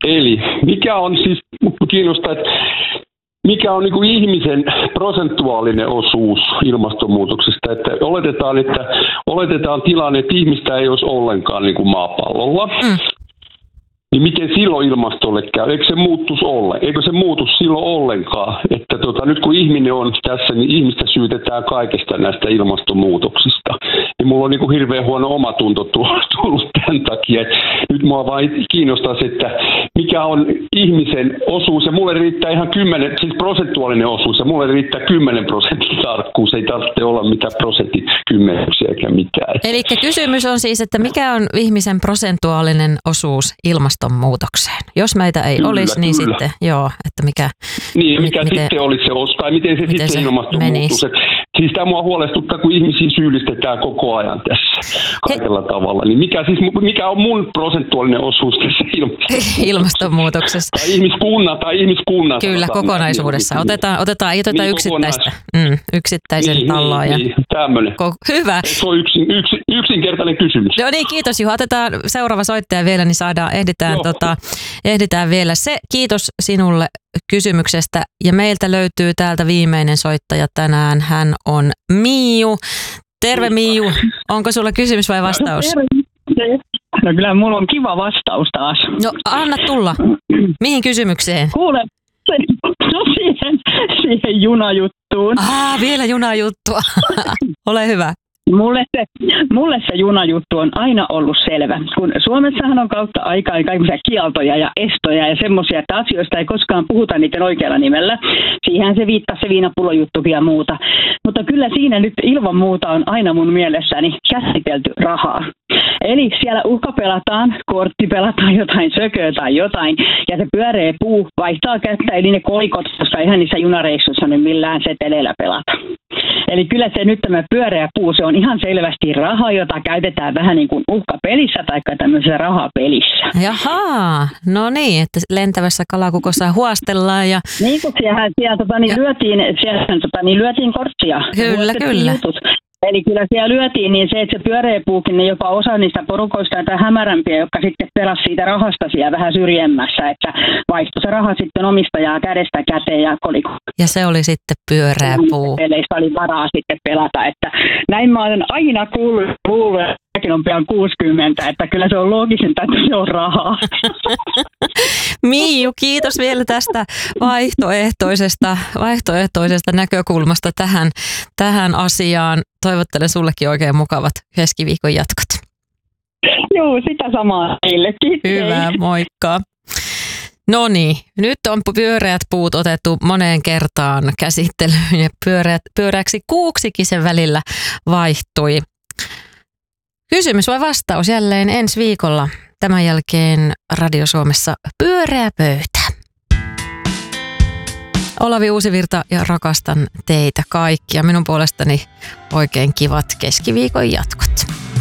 Eli mikä on siis, kiinnostaa, että mikä on niin kuin ihmisen prosentuaalinen osuus ilmastonmuutoksesta? Että oletetaan tilanne, että ihmistä ei olisi ollenkaan niin kuin maapallolla. Niin miten silloin ilmastolle käy? Eikö se muutu silloin ollenkaan? Että nyt kun ihminen on tässä, niin ihmistä syytetään kaikesta näistä ilmastonmuutoksista. Ja mulla on niin kuin hirveän huono omatunto tullut tämän takia. Nyt mua vain kiinnostaa se, että mikä on ihmisen osuus. Ja mulle riittää ihan 10, siis prosentuaalinen osuus. Ja mulle riittää 10% tarkkuus. Ei tarvitse olla mitään prosenttikymmenyksiä eikä mitään. Eli kysymys on siis, että mikä on ihmisen prosentuaalinen osuus ilmastonmuutokseen? Jos meitä ei olisi, niin sitten että mikä... Niin, mikä sitten olisi se osuus, tai miten se ilmastonmuutos. Siis tämä mua huolestuttaa, kun ihmisiä syyllistetään koko ajan tässä kaikella tavalla. Niin mikä on mun prosentuaalinen osuus tässä ilmastonmuutoksessa? Tai ihmiskunnan. Kyllä, kokonaisuudessa. Otetaan yksittäisen tallaajan. Niin, tämmöinen. Hyvä. Se on yksinkertainen kysymys. No niin, kiitos Juha. Otetaan seuraava soittaja vielä, niin ehditään vielä se. Kiitos sinulle kysymyksestä. Ja meiltä löytyy täältä viimeinen soittaja tänään. Hän on Miiju. Terve Miiju. Onko sulla kysymys vai vastaus? No kyllä mulla on kiva vastaus taas. No anna tulla. Mihin kysymykseen? Kuule, siihen junajuttuun. Vielä junajuttua. Ole hyvä. Mulle se junajuttu on aina ollut selvä, kun Suomessahan on kautta aikaan kaikenlaisia kieltoja ja estoja ja semmoisia, että asioista ei koskaan puhuta niiden oikealla nimellä. Siihen se viittasi se viinapullojuttukin ja muuta. Mutta kyllä siinä nyt ilman muuta on aina mun mielessäni käsitelty rahaa. Eli siellä uhkapelataan, korttipelataan jotain sököä tai jotain, ja se pyöreä puu vaihtaa kättä, eli ne kolikot, koska eihän niissä junareissuissa nyt millään seteleillä pelata. Eli kyllä se nyt tämä pyöreä puu, se on ihan selvästi raha, jota käytetään vähän niin kuin uhkapelissä tai tämmöisessä rahapelissä. Jaha, no niin, että lentävässä kalakukossa huostellaan ja... Niin kuin siellä lyötiin korttia. Kyllä. Eli kyllä siellä lyötiin, niin se, että se pyöreä puukin, niin jopa osa niistä porukoista tai hämärämpiä, jotka sitten pelasi siitä rahasta siellä vähän syrjemmässä, että vaihtoi se raha sitten omistajaa kädestä käteen ja koliko. Ja se oli sitten pyöreä puu. Peleistä oli varaa sitten pelata, että näin mä olen aina kuullut, mäkin on pian 60, että kyllä se on loogisinta, että se on rahaa. Miiju, kiitos vielä tästä vaihtoehtoisesta näkökulmasta tähän asiaan. Toivottelen sullekin oikein mukavat keskiviikon jatkot. Joo, sitä samaa teille. Kiitos. Hyvä, moikka. No niin, nyt on pyöreät puut otettu moneen kertaan käsittelyyn ja pyöreäksi kuuksikin sen välillä vaihtui. Kysymys vai vastaus jälleen ensi viikolla. Tämän jälkeen Radio Suomessa Pyöreä pöytä. Olavi Uusivirta ja rakastan teitä kaikkia. Minun puolestani oikein kivat keskiviikon jatkot.